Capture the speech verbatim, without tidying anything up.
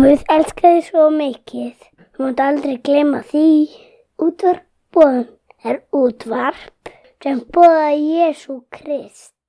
Guð elskar þig svo mikið. Þú mátt aldrei gleyma því. Útvarp Boðun er útvarp sem boðar Jesú Krist.